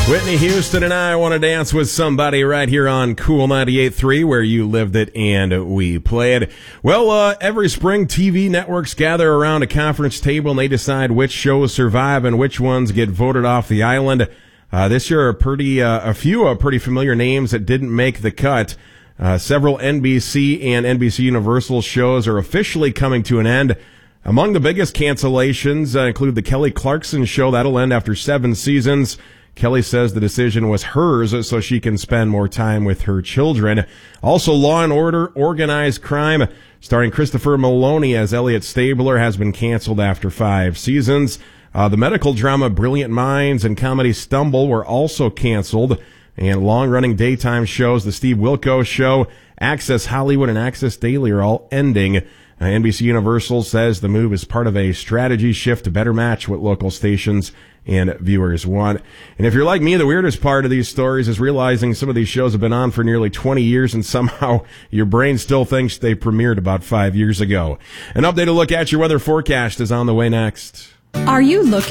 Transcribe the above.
Whitney Houston and I Want to Dance with Somebody right here on Cool 98.3, where you lived it and we play it. Well, every spring TV networks gather around a conference table and they decide which shows survive and which ones get voted off the island. This year, a few pretty familiar names that didn't make the cut. Several NBC and NBC Universal shows are officially coming to an end. Among the biggest cancellations include the Kelly Clarkson Show. That'll end after 7 seasons. Kelly says the decision was hers so she can spend more time with her children. Also, Law & Order Organized Crime, starring Christopher Maloney as Elliot Stabler, has been canceled after 5 seasons. The medical drama Brilliant Minds and comedy Stumble were also canceled. And long-running daytime shows, The Steve Wilkos Show, Access Hollywood, and Access Daily are all ending. NBC Universal says the move is part of a strategy shift to better match what local stations and viewers want. And if you're like me, the weirdest part of these stories is realizing some of these shows have been on for nearly 20 years and somehow your brain still thinks they premiered about 5 years ago. An updated look at your weather forecast is on the way next. Are you looking